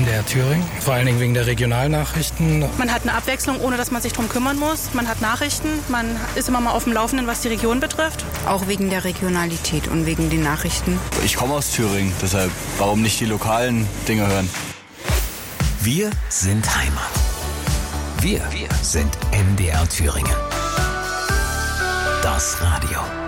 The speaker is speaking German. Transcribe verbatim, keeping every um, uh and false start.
D R Thüringen, vor allen Dingen wegen der Regionalnachrichten. Man hat eine Abwechslung, ohne dass man sich drum kümmern muss. Man hat Nachrichten, man ist immer mal auf dem Laufenden, was die Region betrifft. Auch wegen der Regionalität und wegen den Nachrichten. Ich komme aus Thüringen, deshalb warum nicht die lokalen Dinge hören? Wir sind Heimat. Wir, wir sind M D R Thüringen. Das Radio.